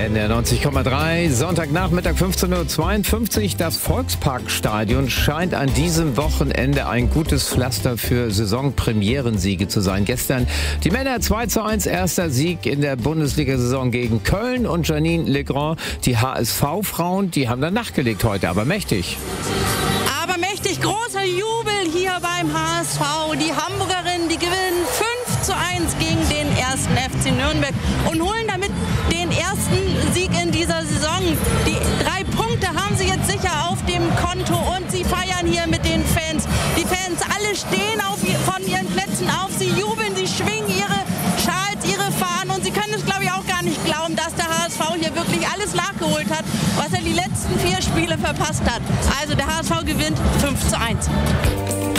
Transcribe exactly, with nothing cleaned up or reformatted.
N R neunzig Komma drei, Sonntagnachmittag fünfzehn Uhr zweiundfünfzig. Das Volksparkstadion scheint an diesem Wochenende ein gutes Pflaster für Saisonpremierensiege zu sein. Gestern die Männer zwei zu eins, erster Sieg in der Bundesliga-Saison gegen Köln. Und Janine Legrand, die H S V-Frauen, die haben dann nachgelegt heute, aber mächtig. Aber mächtig, großer Jubel hier beim H S V. Die Hamburgerinnen, die gewinnen fünf zu eins gegen den ersten F C Nürnberg und holen damit den ersten Sieg in dieser Saison. Die drei Punkte haben sie jetzt sicher auf dem Konto und sie feiern hier mit den Fans. Die Fans alle stehen auf, von ihren Plätzen auf, sie jubeln, sie schwingen ihre Schals, ihre Fahnen und sie können es, glaube ich, auch gar nicht glauben, dass der H S V hier wirklich alles nachgeholt hat, was er die letzten vier Spiele verpasst hat. Also der H S V gewinnt fünf zu eins.